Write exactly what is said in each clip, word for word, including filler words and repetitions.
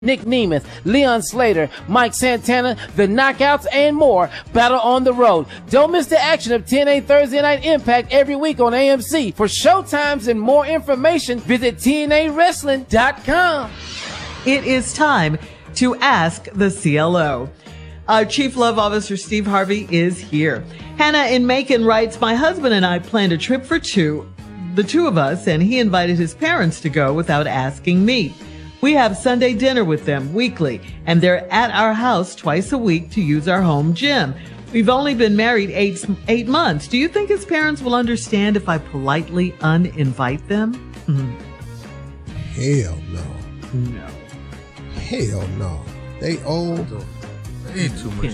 Nick Nemeth, Leon Slater, Mike Santana, The Knockouts, and more battle on the road. Don't miss the action of ten A Thursday Night Impact every week on A M C. For showtimes and more information, visit T N A wrestling dot com. It is time to ask the C L O. Our Chief Love Officer Steve Harvey is here. Hannah in Macon writes, my husband and I planned a trip for two, the two of us, and he invited his parents to go without asking me. We have Sunday dinner with them weekly, and they're at our house twice a week to use our home gym. We've only been married eight eight months. Do you think his parents will understand if I politely uninvite them? Mm-hmm. Hell no. No. Hell no. They old. They eat too much.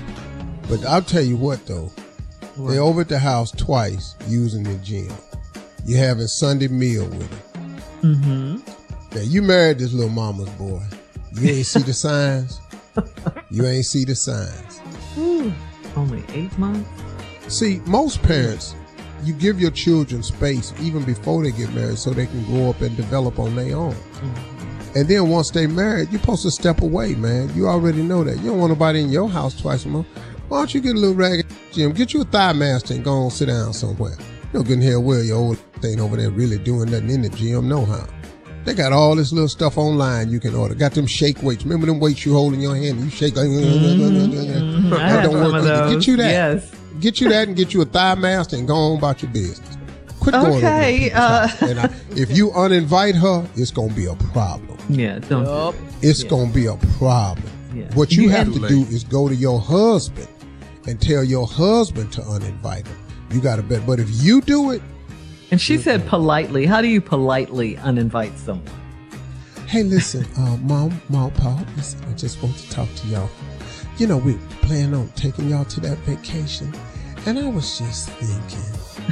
But I'll tell you what, though. What? They over at the house twice using the gym. You having Sunday meal with them. Mm-hmm. Now, you married this little mama's boy. You ain't see the signs. You ain't see the signs. Ooh, only eight months? See, most parents, you give your children space even before they get married so they can grow up and develop on their own. Mm-hmm. And then once they married, you're supposed to step away, man. You already know that. You don't want nobody in your house twice a month. Why don't you get a little ragged gym? Get you a thigh master and go on sit down somewhere. You don't get in here where your old thing over there really doing nothing in the gym, no how. They got all this little stuff online you can order. Got them shake weights. Remember them weights you hold in your hand? You shake. Mm-hmm. I that don't work with those. Get you that. Yes. Get you that and get you a thigh master and go on about your business. Quit going okay, over uh, and I, if you uninvite her, it's going to be a problem. Yeah, don't yep. do It's yeah. going to be a problem. Yeah. What you, you have to late. do is go to your husband and tell your husband to uninvite her. You got to bet. But if you do it. And she said politely. How do you politely uninvite someone? Hey, listen, uh, Mom, Mom, Pa, listen, I just want to talk to y'all. You know, we plan on taking y'all to that vacation, and I was just thinking,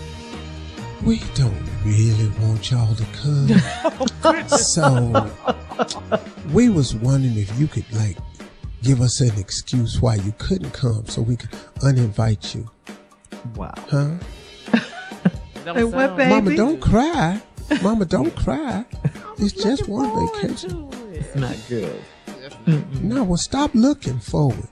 we don't really want y'all to come. So, we was wondering if you could, like, give us an excuse why you couldn't come so we could uninvite you. Wow. Huh? Hey, what, baby? Mama, don't cry. Mama, don't cry. It's just one vacation. It's not good. Mm-mm. No, well, stop looking forward.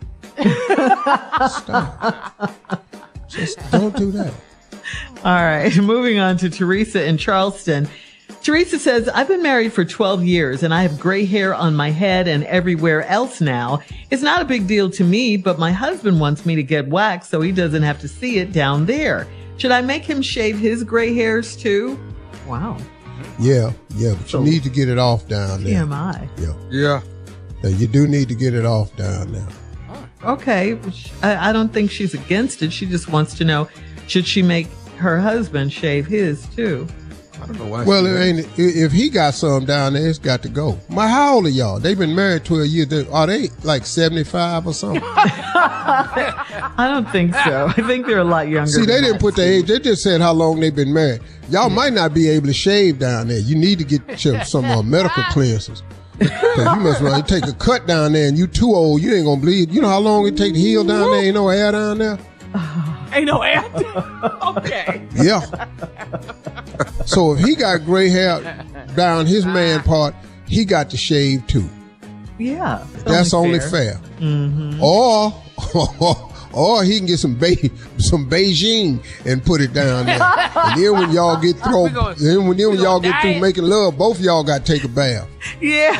Stop. Just don't do that. All right. Moving on to Teresa in Charleston. Teresa says, I've been married for twelve years and I have gray hair on my head and everywhere else now. It's not a big deal to me, but my husband wants me to get waxed so he doesn't have to see it down there. Should I make him shave his gray hairs too? Wow. Yeah, yeah, but you need to get it off down there. T M I. Yeah. Yeah. Yeah, you do need to get it off down there. Okay. I, I don't think she's against it. She just wants to know, should she make her husband shave his too? I don't know why. Well, it ain't, if he got some down there, it's got to go. My, how old are y'all? They've been married twelve years. Are they like seventy-five or something? I don't think so. I think they're a lot younger. See, they than didn't that, put the Steve. age. They just said how long they've been married. Y'all yeah. might not be able to shave down there. You need to get your, some uh, medical clearances. Cause you must well, you take a cut down there and you too old. You ain't gonna bleed. You know how long it take to heal down there? Ain't no air down there. Ain't no air. Okay. Yeah. So if he got gray hair down his man part, he got to shave too. Yeah. That's only fair. fair. Mm-hmm. Or, or he can get some be- some Beijing and put it down there. And then when y'all get through, gonna, then when, then when y'all get diet. through making love, both of y'all got to take a bath. Yeah.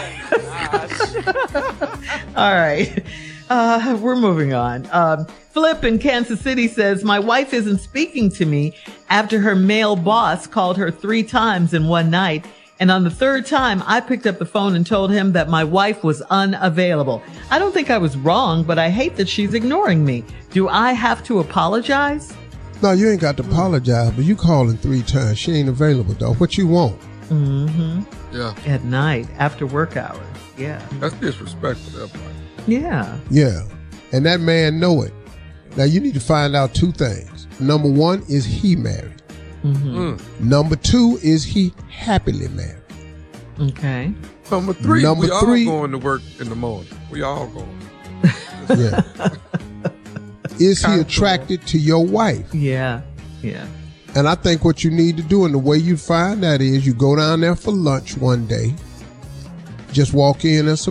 All right. Uh, we're moving on. Um, Flip in Kansas City says, my wife isn't speaking to me after her male boss called her three times in one night. And on the third time, I picked up the phone and told him that my wife was unavailable. I don't think I was wrong, but I hate that she's ignoring me. Do I have to apologize? No, you ain't got to apologize, but you calling three times. She ain't available, though. What you want? Mm-hmm. Yeah. At night, after work hours. Yeah. That's disrespectful. That part. Yeah. Yeah. And that man know it. Now, you need to find out two things. Number one, is he married? Mm-hmm. Mm. Number two, is he happily married? Okay. Number three, Number we all three- going to work in the morning. We all going. Yeah. Is he attracted to your wife? Yeah. Yeah. And I think what you need to do, and the way you find that is you go down there for lunch one day Just walk in and